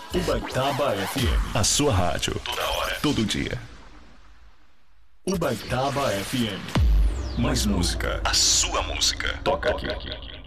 Ubaitaba FM. A sua rádio. Toda hora. Todo dia. Ubaitaba FM. Mais música. A sua música. Toca aqui.